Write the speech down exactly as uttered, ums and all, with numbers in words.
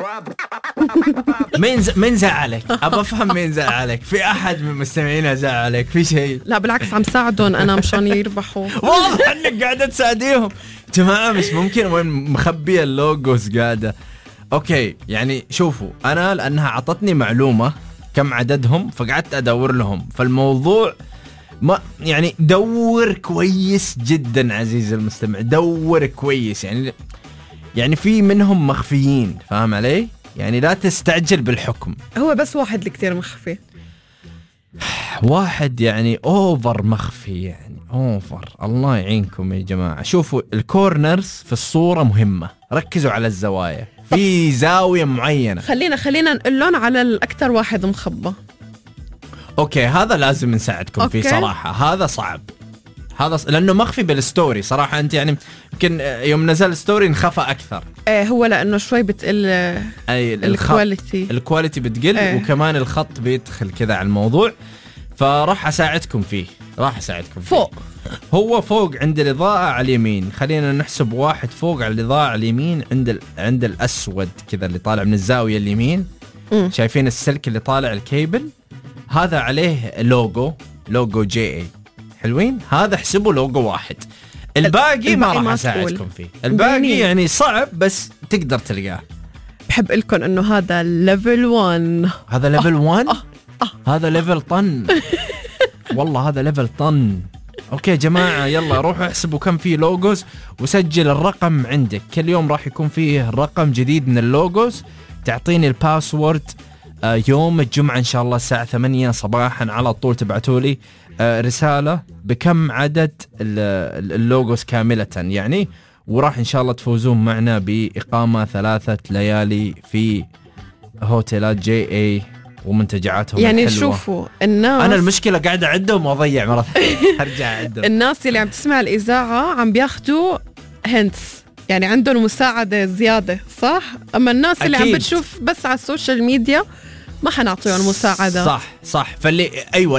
مين ز... مين زعلك؟ أبى أفهم مين زعلك. في أحد من مستمعينا زعلك في شيء؟ لا بالعكس عم ساعدهم أنا مشان يربحوا. والله أنك قاعدة تساعديهم جماعة. مش ممكن وين مخبية اللوجوز قاعدة. أوكي يعني شوفوا أنا لأنها عطتني معلومة كم عددهم فقعدت أدور لهم. فالموضوع ما يعني دور كويس جدا عزيزي المستمع. دور كويس يعني يعني في منهم مخفيين فاهم علي؟ يعني لا تستعجل بالحكم. هو بس واحد اللي كتير مخفي. واحد يعني أوفر مخفي يعني أوفر. الله يعينكم يا جماعة. شوفوا الكورنرز في الصورة مهمة. ركزوا على الزوايا في زاوية معينة. خلينا خلينا نقلون على الأكتر واحد مخبى. أوكي هذا لازم نساعدكم فيه صراحة. هذا صعب هذا ص... لأنه مخفي بالستوري صراحة. أنت يعني يمكن يوم نزل ستوري انخفى أكثر. ايه هو لأنه شوي بتقل أي الكواليتي الكواليتي بتقل ايه. وكمان الخط بيدخل كذا على الموضوع. فراح أساعدكم فيه راح أساعدكم فوق فيه. هو فوق عند الإضاءة على اليمين. خلينا نحسب واحد فوق على الإضاءة على اليمين عند ال... عند الأسود كذا اللي طالع من الزاوية اليمين. م. شايفين السلك اللي طالع الكيبل هذا عليه لوجو لوجو جي اي. حلوين. هذا احسبوا لوجو واحد. الباقي ما راح أساعدكم فيه. الباقي يعني صعب بس تقدر تلقاه. بحب لكم إنه هذا ليفل واحد. هذا ليفل واحد. هذا ليفل طن. والله هذا ليفل طن. اوكي جماعة يلا روحوا احسبوا كم فيه لوجوز وسجل الرقم عندك. كل يوم راح يكون فيه رقم جديد من اللوجوز. تعطيني الباسورد آه يوم الجمعة ان شاء الله الساعة ثمانية صباحا على طول تبعتولي آه رسالة بكم عدد اللوجوز كاملة يعني. وراح ان شاء الله تفوزون معنا بإقامة ثلاثة ليالي في هوتيلات جي اي ومنتجعاتهم يعني الحلوة. شوفوا الناس أنا المشكلة قاعدة أعدهم وأضيع مرة أرجع أعدهم. الناس اللي عم تسمع الإذاعة عم بياخدوا هنتس يعني عندهم مساعدة زيادة صح. أما الناس أكيد. اللي عم بتشوف بس على السوشيال ميديا ما حنعطيهم مساعدة. صح صح. فاللي أيوة